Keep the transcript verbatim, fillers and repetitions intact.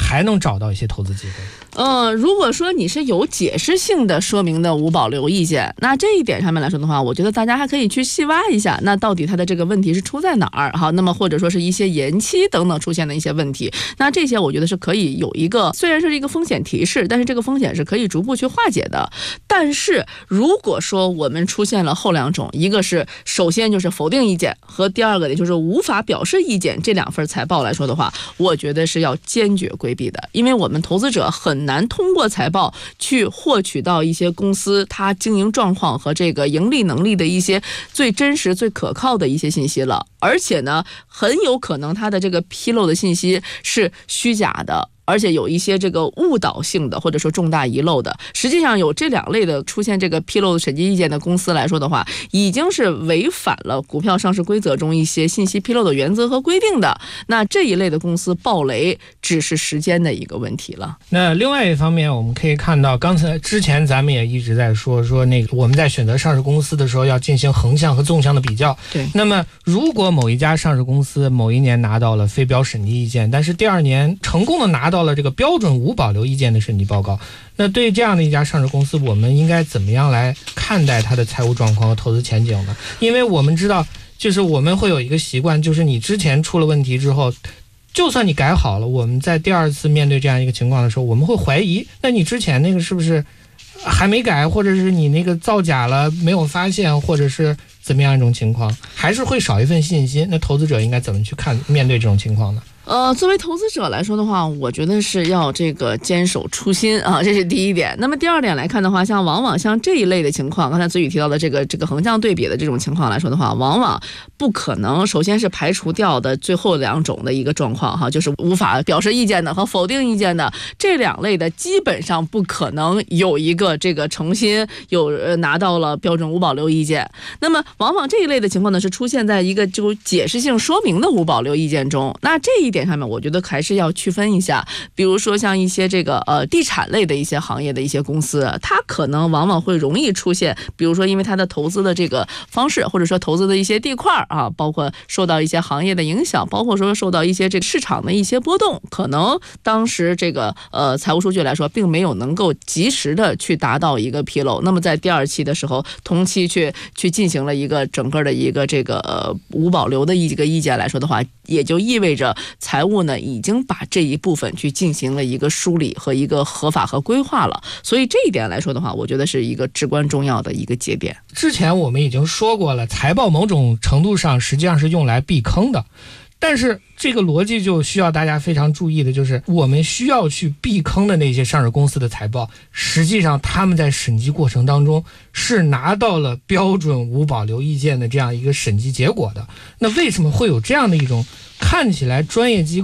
才能找到一些投资机会？ 呃，如果说你是有解释性的说明的无保留意见，那这一点上面来说的话，我觉得大家还可以去细挖一下，那到底它的这个问题是出在哪儿？好，那么或者说是一些延期等等出现的一些问题，那这些我觉得是可以有一个，虽然是一个风险提示，但是这个风险是可以逐步去化解的。但是如果说我们出现了后两种，一个是首先就是否定意见，和第二个也就是无法表示意见，这两份财报来说的话，我觉得是要坚决规避的，因为我们投资者很难通过财报去获取到一些公司它经营状况和这个盈利能力的一些最真实最可靠的一些信息了，而且呢很有可能它的这个披露的信息是虚假的，而且有一些这个误导性的或者说重大遗漏的。实际上有这两类的出现这个披露审计意见的公司来说的话，已经是违反了股票上市规则中一些信息披露的原则和规定的，那这一类的公司爆雷只是时间的一个问题了。 那另外一方面我们可以看到，刚才之前咱们也一直在说说那个我们在选择上市公司的时候要进行横向和纵向的比较。 对， 那么如果某一家上市公司某一年拿到了非标审计意见，但是第二年成功的拿到了这个标准无保留意见的审计报告，那对这样的一家上市公司，我们应该怎么样来看待它的财务状况和投资前景呢？因为我们知道，就是我们会有一个习惯，就是你之前出了问题之后，就算你改好了，我们在第二次面对这样一个情况的时候，我们会怀疑，那你之前那个是不是还没改，或者是你那个造假了没有发现，或者是怎么样一种情况，还是会少一份信心。那投资者应该怎么去看面对这种情况呢？ 呃，作为投资者来说的话，我觉得是要这个坚守初心啊，这是第一点。那么第二点来看的话，像往往像这一类的情况，刚才子宇提到的这个这个横向对比的这种情况来说的话，往往不可能，首先是排除掉的最后两种的一个状况哈，就是无法表示意见的和否定意见的这两类的，基本上不可能有一个这个诚心有呃拿到了标准无保留意见。那么往往这一类的情况呢，是出现在一个就解释性说明的无保留意见中。那这一点上面，我觉得还是要区分一下，比如说像一些这个呃地产类的一些行业的一些公司，它可能往往会容易出现，比如说因为它的投资的这个方式，或者说投资的一些地块啊，包括受到一些行业的影响，包括说受到一些这个市场的一些波动，可能当时这个呃财务数据来说，并没有能够及时的去达到一个披露。那么在第二期的时候，同期去去进行了一个整个的一个这个呃无保留的一个意见来说的话，也就意味着财务呢已经把这一部分去进行了一个梳理和一个合法和规划了。所以这一点来说的话，我觉得是一个至关重要的一个节点。 之前我们已经说过了，财报某种程度上实际上是用来避坑的，但是这个逻辑就需要大家非常注意的，就是我们需要去避坑的那些上市公司的财报，实际上他们在审计过程当中是拿到了标准无保留意见的这样一个审计结果的。那为什么会有这样的一种看起来专业机构